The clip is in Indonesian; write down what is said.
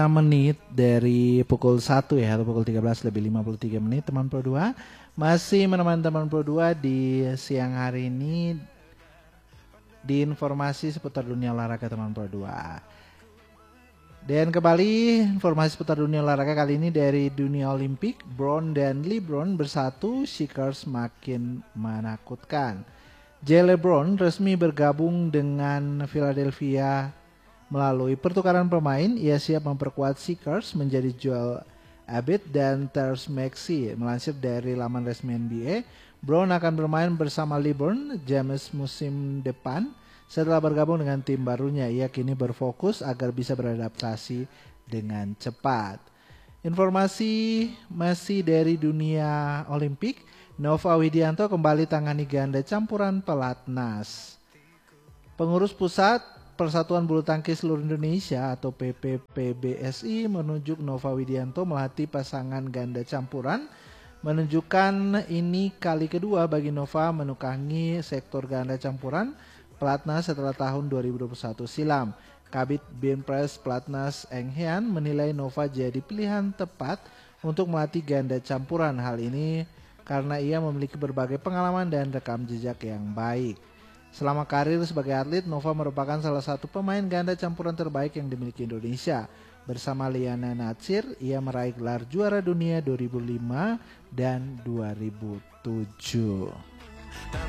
menit dari pukul 1 ya, atau pukul 13 lebih 53 menit teman Pro 2. Masih menemani teman Pro 2 di siang hari ini di informasi seputar dunia olahraga teman Pro 2. Dan kembali informasi seputar dunia olahraga kali ini dari dunia Olimpik. Brown dan LeBron bersatu, Shakers makin menakutkan. Jay LeBron resmi bergabung dengan Philadelphia melalui pertukaran pemain. Ia siap memperkuat Shakers menjadi Joel Embiid dan Tyrese Maxey. Melansir dari laman resmi NBA, Brown akan bermain bersama LeBron James musim depan. Setelah bergabung dengan tim barunya, ia kini berfokus agar bisa beradaptasi dengan cepat. Informasi masih dari dunia Olimpik. Nova Widianto kembali tangani ganda campuran pelatnas. Pengurus pusat Persatuan Bulu Tangkis Seluruh Indonesia atau PPPBSI menunjuk Nova Widianto melatih pasangan ganda campuran. Menunjukkan ini kali kedua bagi Nova menukangi sektor ganda campuran pelatnas setelah tahun 2021 silam. Kabit Binpres Pelatnas Eng Hean menilai Nova jadi pilihan tepat untuk melatih ganda campuran. Hal ini karena ia memiliki berbagai pengalaman dan rekam jejak yang baik. Selama karir sebagai atlet, Nova merupakan salah satu pemain ganda campuran terbaik yang dimiliki Indonesia. Bersama Liana Natsir, ia meraih gelar juara dunia 2005 dan 2007.